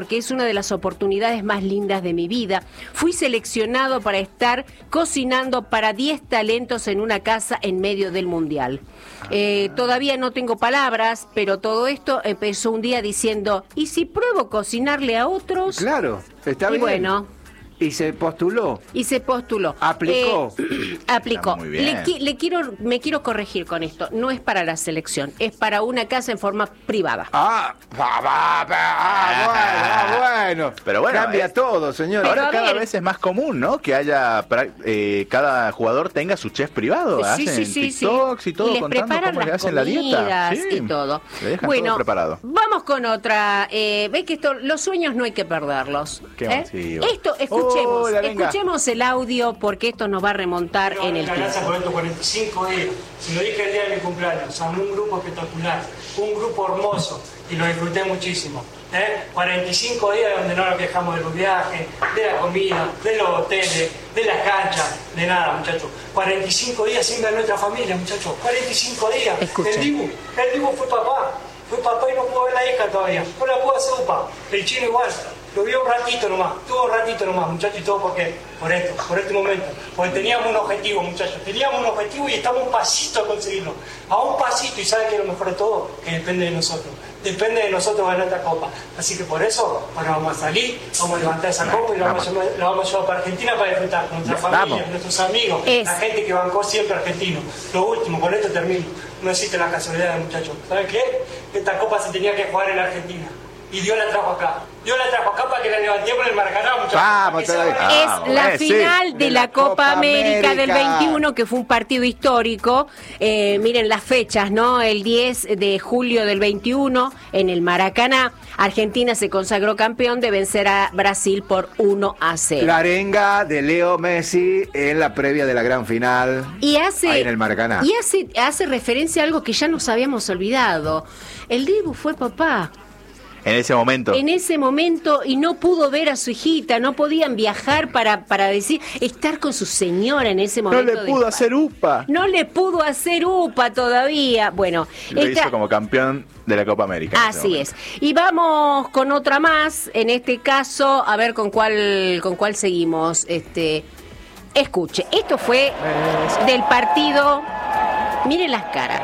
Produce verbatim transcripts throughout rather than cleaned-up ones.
porque es una de las oportunidades más lindas de mi vida. Fui seleccionado para estar cocinando para diez talentos en una casa en medio del Mundial. Eh, todavía no tengo palabras, pero todo esto empezó un día diciendo, ¿y si pruebo cocinarle a otros? Claro, está y bien. bueno... Y se postuló. Y se postuló. Aplicó. Eh, aplicó. Muy bien. Le, qui- le quiero, me quiero corregir con esto. No es para la selección, es para una casa en forma privada. Ah, ah, ah, ah, bueno, ah, bueno. Pero bueno, Cambia es- todo, señor. Pero Ahora a cada ver. vez es más común, ¿no? Que haya pra- eh, cada jugador tenga su chef privado. Sí, Hacen sí, sí, sí. TikToks y todo y les contando preparan cómo le las hacen la dieta. comidas Sí. y todo. Le dejan Bueno, todo preparado. vamos con otra. Eh, Ve que esto, los sueños no hay que perderlos. Qué ¿eh? emotivo. Esto, escuchemos, Hola, venga. escuchemos el audio porque esto nos va a remontar en el Muchas gracias tiempo. por estos cuarenta y cinco días. Se lo dije el día de mi cumpleaños. Armé un grupo espectacular, un grupo hermoso y lo disfruté muchísimo. ¿eh? cuarenta y cinco días donde no nos quejamos de los viajes, de la comida, de los hoteles, de las canchas, de nada, muchachos. cuarenta y cinco días sin ver a nuestra familia, muchachos. cuarenta y cinco días. Escuchen. El Dibu, el Dibu fue papá. Fue papá y no pudo ver la hija todavía. No la pudo hacer upa. El chino igual. Lo vio un ratito nomás, tuvo un ratito nomás, muchachos, y todo porque, por esto, por este momento. Porque teníamos un objetivo, muchachos, teníamos un objetivo y estamos un pasito a conseguirlo. A un pasito, y ¿saben qué es lo mejor de todo? Que depende de nosotros. Depende de nosotros ganar esta copa. Así que por eso, ahora vamos a salir, vamos a levantar esa copa y la vamos, a llevar- la vamos a llevar para Argentina para disfrutar con nuestra Vamos. familia, nuestros amigos, Es. la gente que bancó siempre argentino. Lo último, con esto termino. No existe la casualidad, muchachos. ¿Saben qué? Esta copa se tenía que jugar en la Argentina. Y Dios la trajo acá. Dios la trajo acá para que la levantemos en el Maracaná, muchachos. Vamos, Para que se todavía. haga- Es Ah, la eh, sí. final de, De la la Copa, Copa América, América. del veintiuno, que fue un partido histórico. Eh, miren las fechas, ¿no? El diez de julio del veintiuno, en el Maracaná, Argentina se consagró campeón de vencer a Brasil por uno a cero. La arenga de Leo Messi en la previa de la gran final. Y hace, Ahí en el Maracaná. y hace, hace referencia a algo que ya nos habíamos olvidado. El Dibu fue papá En ese momento. en ese momento y no pudo ver a su hijita, no podían viajar para, para decir, estar con su señora en ese No momento. le de- pudo hacer upa. No le pudo hacer upa todavía. Bueno, Lo esta- hizo como campeón de la Copa América. en ese así momento. es. Y vamos con otra más. En este caso, a ver con cuál, con cuál seguimos. Este, escuche, esto fue del partido. Miren las caras.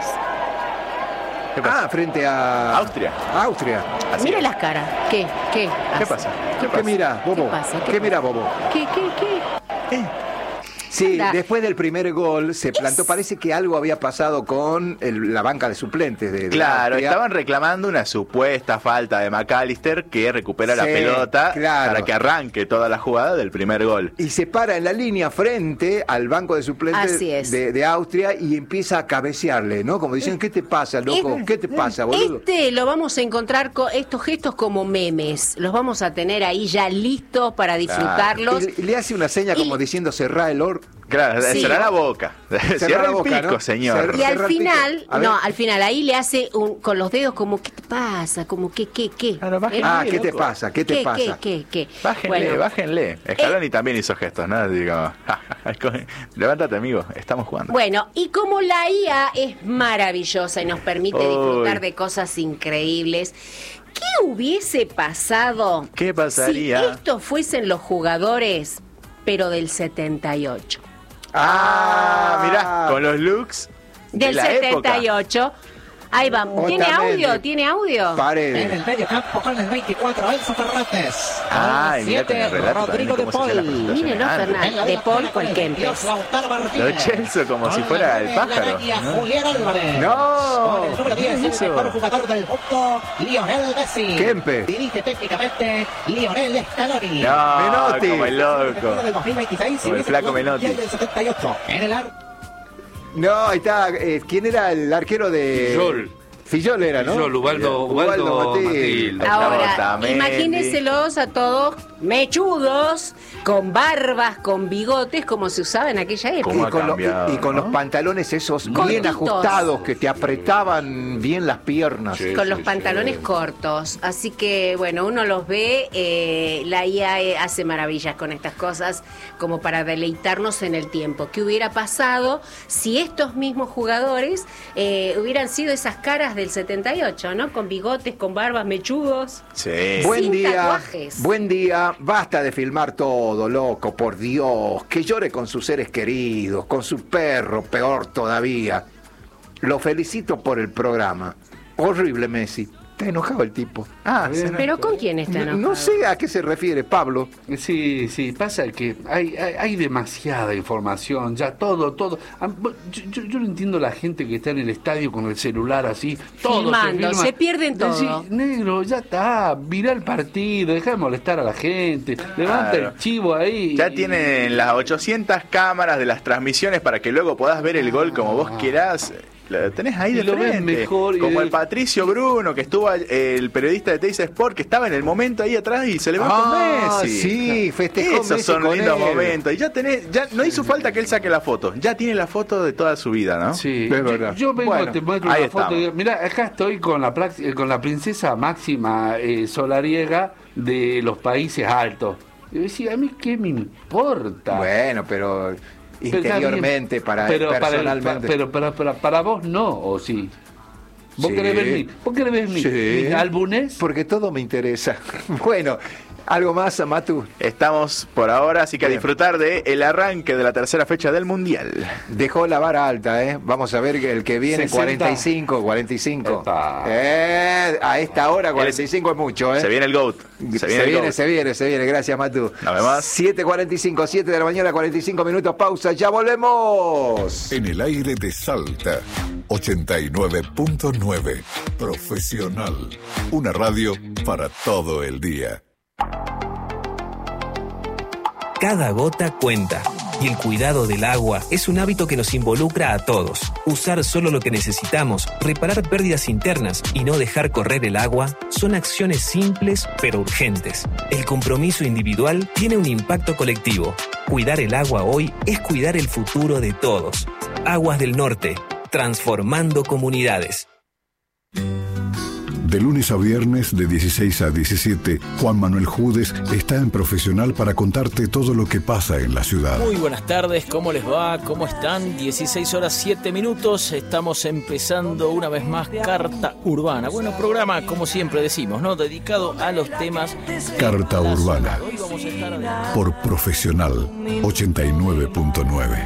¿Qué pasa? Ah, frente a... Austria. Austria. Así Miren es. las caras. ¿Qué? ¿Qué? ¿Qué hace? pasa? ¿Qué, pasa? mira, Bobo? ¿Qué pasa? ¿Qué ¿Qué mira, pasa? Bobo? ¿Qué? ¿Qué? ¿Qué? Sí, Anda. después del primer gol se plantó, Es- parece que algo había pasado con el- la banca de suplentes de, de Claro, Austria. estaban reclamando una supuesta falta de McAllister que recupera la Sí, pelota claro. para que arranque toda la jugada del primer gol. Y se para en la línea frente al banco de suplentes Así es. de, de Austria y empieza a cabecearle, ¿no? Como diciendo, ¿qué te pasa, loco? Es- ¿Qué te pasa, boludo? Este lo vamos a encontrar con estos gestos como memes. Los vamos a tener ahí ya listos para disfrutarlos. Y le hace una seña como Y- diciendo, cerrá el or... Claro, Sí. cerrá la boca. Cierra la el boca, pico, ¿no? señor. Y al Cerra el pico. final, A ver. no, al final ahí le hace un, con los dedos como, ¿qué te pasa? Como, ¿qué, qué, qué? Claro, bájenle, Ah, Sí, ¿qué te loco. pasa? ¿Qué te ¿Qué, pasa? qué, qué, qué? Bájenle, Bueno, Eh. bájenle. Scaloni también hizo gestos, ¿no? Digo, levántate, amigo, estamos jugando. Bueno, y como la I A es maravillosa y nos permite Uy. disfrutar de cosas increíbles, ¿qué hubiese pasado ¿Qué pasaría? si estos fuesen los jugadores, pero del setenta y ocho? Ah, mirá, con los looks de Del la setenta y época. ocho. Ahí vamos. ¿Tiene Otamendi. audio? ¿Tiene audio? En Paredes. el medio campo con el veinticuatro, Enzo Fernández. Ay, mira con el siete, relato Rodrigo de también, cómo se hacía la Paul. presentación. Mírenlo, Ah, Fernández. De Paul con el Kempes. Lautaro Lo Martínez. Chelsea como si Con fuera la el nueve, pájaro, la media, ¿no? Julián Álvarez. ¡No! Con el número diez, ¿Qué el es eso? mejor jugador del mundo, Lionel Messi. Kempe. Dirige técnicamente Lionel Scaloni. No, Menotti. como el loco. Del dos mil veintiséis, Como el hubiese flaco jugado el Menotti. Mundial del setenta y ocho. En el ar- No, ahí está. eh, ¿Quién era el arquero de...? Fillol. Fillol era, ¿no? Fillol, Ubaldo- Ubaldo Matilde. Ahora, Otamendi. imagínenselos a todos mechudos, con barbas, con bigotes, como se usaba en aquella Y ¿Cómo época. ha con, lo- cambiado, y con no? los pantalones esos Cortitos. bien ajustados que te apretaban bien las piernas. Sí. Con los pantalones cortos. Así que, bueno, uno los ve, eh, la I A eh, hace maravillas con estas cosas, como para deleitarnos en el tiempo. ¿Qué hubiera pasado si estos mismos jugadores eh, hubieran sido esas caras del setenta y ocho, ¿no? Con bigotes, con barbas, mechudos. Sí. Buen Sin día, tatuajes. buen día. Basta de filmar todo, loco, por Dios. Que llore con sus seres queridos, con su perro, peor todavía. Lo felicito por el programa. Horrible, Messi. Está enojado el tipo. Ah, sí, no. ¿Pero con quién está No, enojado? no sé a qué se refiere, Pablo. Sí, sí, pasa que hay, hay, hay demasiada información, ya todo, todo. Ah, Yo, yo, yo no entiendo la gente que está en el estadio con el celular así, todo Filmando, se, filma. se pierden todo. Sí, negro, ya está, mira el partido, deja de molestar a la gente, levanta Claro. el chivo ahí. Ya y- tienen las ochocientas cámaras de las transmisiones para que luego podás ver el gol como vos quieras. Lo tenés ahí Y de lo ves frente. mejor y Como de- el Patricio Bruno, que estuvo, eh, el periodista de Teis Sport, que estaba en el momento ahí atrás y se le va Ah, con Messi. sí, festejó Esos Messi son con lindos él. momentos. Y ya tenés, ya no hizo falta que él saque la foto. Ya tiene la foto de toda su vida, ¿no? Sí, Es yo, verdad. yo vengo, Bueno, te muestro ahí una foto. estamos. Mira, acá estoy con la, prax- eh, con la princesa máxima eh, solariega de los Países Altos. Y decía, a mí qué me importa. Bueno, pero Pero está interiormente, bien. para pero personalmente. Para, pero para, para, para vos no, ¿o sí? ¿Vos Sí. querés ver, mi, ¿vos querés ver mi, Sí. mis álbumes? Porque todo me interesa. Bueno, ¿algo más, Matu? Estamos por ahora, así que a Bien. disfrutar de el arranque de la tercera fecha del Mundial. Dejó la vara alta, ¿eh? Vamos a ver el que viene, sesenta. cuarenta y cinco, cuarenta y cinco. Epa. Eh, a esta hora cuarenta y cinco es mucho, ¿eh? Se viene el GOAT. Se Se viene, viene, el se GOAT. viene, se viene, Gracias, Matu. Nos vemos. siete cuarenta y cinco, siete de la mañana, cuarenta y cinco minutos, pausa, ya volvemos. En el aire de Salta, ochenta y nueve punto nueve. Profesional. Una radio para todo el día. Cada gota cuenta. Y el cuidado del agua es un hábito que nos involucra a todos. Usar solo lo que necesitamos, reparar pérdidas internas y no dejar correr el agua son acciones simples pero urgentes. El compromiso individual tiene un impacto colectivo. Cuidar el agua hoy es cuidar el futuro de todos. Aguas del Norte, transformando comunidades. De lunes a viernes, de dieciséis a diecisiete, Juan Manuel Judes está en Profesional para contarte todo lo que pasa en la ciudad. Muy buenas tardes, ¿cómo les va? ¿Cómo están? dieciséis horas siete minutos, estamos empezando una vez más Carta Urbana. Bueno, programa, como siempre decimos, ¿no? Dedicado a los temas de Carta la Urbana. ciudad. Hoy vamos a estar adelante. Por Profesional, ochenta y nueve punto nueve.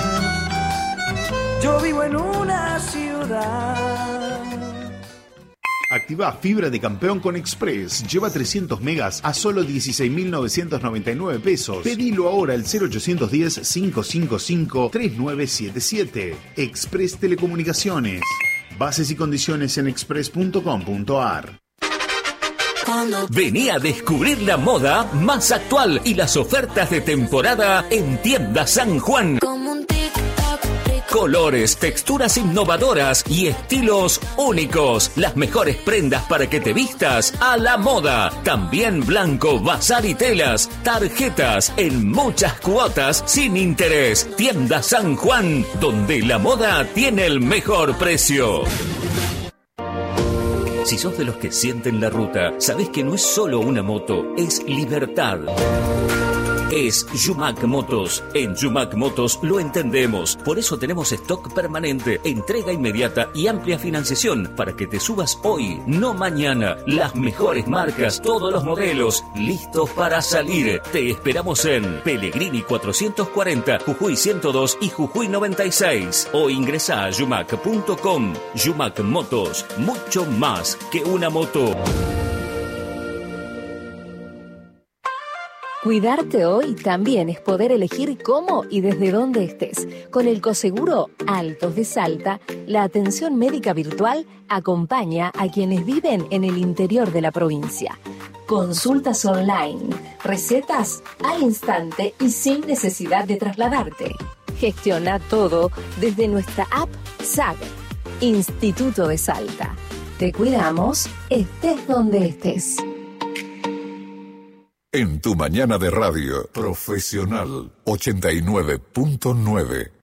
Yo vivo en una ciudad. Activa fibra de campeón con Express. Lleva trescientos megas a solo dieciséis mil novecientos noventa y nueve pesos. Pedilo ahora al cero ochocientos diez, cinco cinco cinco, tres nueve siete siete. Express Telecomunicaciones. Bases y condiciones en express punto com punto a r. Vení a descubrir la moda más actual y las ofertas de temporada en Tienda San Juan. Colores, texturas innovadoras y estilos únicos. Las mejores prendas para que te vistas a la moda. También blanco, bazar y telas. Tarjetas en muchas cuotas sin interés. Tienda San Juan, donde la moda tiene el mejor precio. Si sos de los que sienten la ruta, sabés que no es solo una moto, es libertad. Es Yumac Motos. En Yumac Motos lo entendemos. Por eso tenemos stock permanente, entrega inmediata y amplia financiación para que te subas hoy, no mañana. Las mejores marcas, todos los modelos, listos para salir. Te esperamos en Pellegrini cuatrocientos cuarenta, Jujuy ciento dos y Jujuy noventa y seis. O ingresa a yumac punto com. Yumac Motos, mucho más que una moto. Cuidarte hoy también es poder elegir cómo y desde dónde estés. Con el Coseguro Altos de Salta, la atención médica virtual acompaña a quienes viven en el interior de la provincia. Consultas online, recetas al instante y sin necesidad de trasladarte. Gestiona todo desde nuestra app S A G, Instituto de Salta. Te cuidamos, estés donde estés. En tu mañana de radio, Profesional, ochenta y nueve punto nueve.